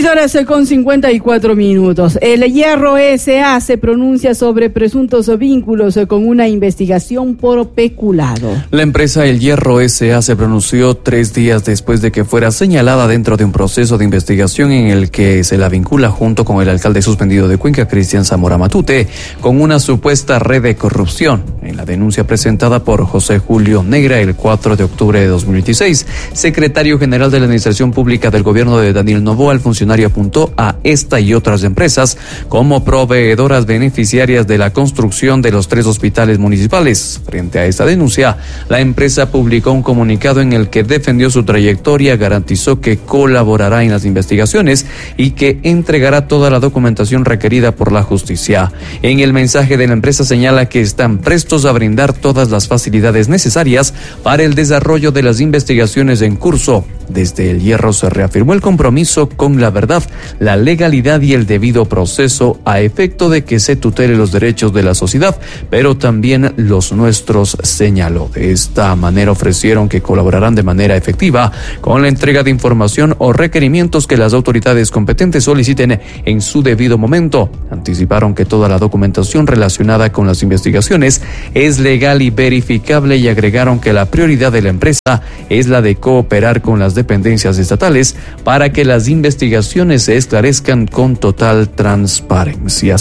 6:54. El Hierro S.A. se pronuncia sobre presuntos vínculos con una investigación por peculado. La empresa El Hierro S.A. se pronunció 3 días después de que fuera señalada dentro de un proceso de investigación en el que se la vincula junto con el alcalde suspendido de Cuenca, Cristian Zamora Matute, con una supuesta red de corrupción. En la denuncia presentada por José Julio Negra el 4 de octubre de 2016, secretario general de la Administración Pública del gobierno de Daniel Noboa, el funcionario apuntó a esta y otras empresas como proveedoras beneficiarias de la construcción de los 3 hospitales municipales. Frente a esta denuncia, la empresa publicó un comunicado en el que defendió su trayectoria, garantizó que colaborará en las investigaciones y que entregará toda la documentación requerida por la justicia. En el mensaje de la empresa señala que están prestos a brindar todas las facilidades necesarias para el desarrollo de las investigaciones en curso. Desde El Hierro se reafirmó el compromiso con la verdad, la legalidad y el debido proceso a efecto de que se tutele los derechos de la sociedad, pero también los nuestros, señaló. De esta manera ofrecieron que colaborarán de manera efectiva con la entrega de información o requerimientos que las autoridades competentes soliciten en su debido momento. Anticiparon que toda la documentación relacionada con las investigaciones es legal y verificable y agregaron que la prioridad de la empresa es la de cooperar con las dependencias estatales para que las investigaciones se esclarezcan con total transparencia.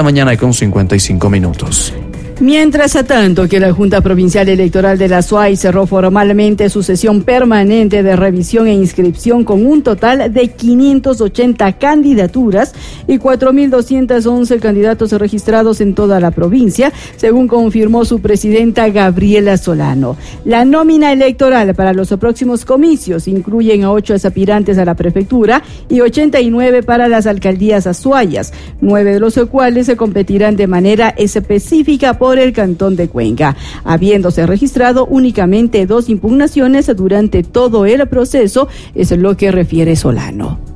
6:55 a.m. Mientras tanto que la Junta Provincial Electoral de la SUAY cerró formalmente su sesión permanente de revisión e inscripción con un total de 580 candidaturas y 4.211 candidatos registrados en toda la provincia, según confirmó su presidenta Gabriela Solano. La nómina electoral para los próximos comicios incluyen a 8 aspirantes a la prefectura y 89 para las alcaldías azuayas, 9 de los cuales se competirán de manera específica por el Cantón de Cuenca, habiéndose registrado únicamente 2 impugnaciones durante todo el proceso, es lo que refiere Solano.